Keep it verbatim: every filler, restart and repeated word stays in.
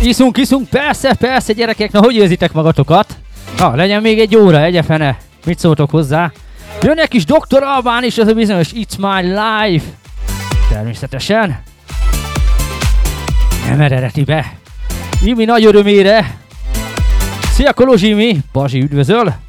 Iszunk, iszunk, persze, persze gyerekek, na hogy érzitek magatokat? Na, legyen még egy óra, egyefene. Mit szóltok hozzá? Jönnek is doktor Albán is, az a bizonyos It's My Life. Természetesen. Nem eredetibe. Imi nagy örömére. Szia Kolozsimi, Bazsi üdvözöl.